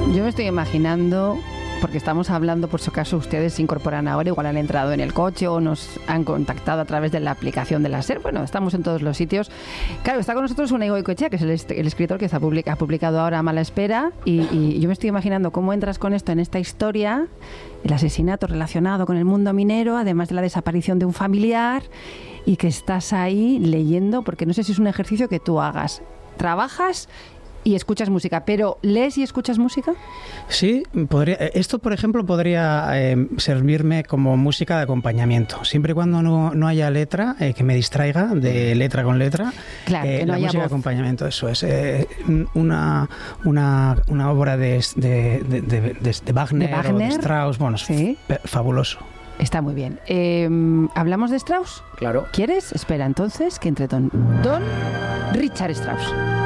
Yo me estoy imaginando, porque estamos hablando, por si acaso ustedes se incorporan ahora, igual han entrado en el coche o nos han contactado a través de la aplicación de la SER. Bueno, estamos en todos los sitios. Claro, está con nosotros Unai Goikoetxea, que es el escritor que ha publicado ahora Mala Espera, y yo me estoy imaginando cómo entras con esto en esta historia, el asesinato relacionado con el mundo minero, además de la desaparición de un familiar, y que estás ahí leyendo, porque no sé si es un ejercicio que tú hagas. Trabajas y escuchas música, pero ¿lees y escuchas música? Sí, esto por ejemplo podría servirme como música de acompañamiento, siempre y cuando no haya letra que me distraiga de letra con letra. Claro, que no la haya música voz. de acompañamiento, eso es una obra de Wagner o de Strauss, bueno, sí. Es fabuloso. Está muy bien. ¿Hablamos de Strauss? Claro. ¿Quieres? Espera, entonces, que entre Don Richard Strauss.